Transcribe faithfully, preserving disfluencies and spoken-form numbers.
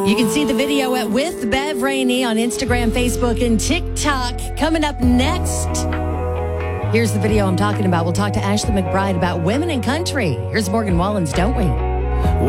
You can see the video at With Bev Rainey on Instagram, Facebook, and TikTok. Coming up next, here's the video I'm talking about. We'll talk to Ashley McBride about women in country. Here's Morgan Wallen's Don't We?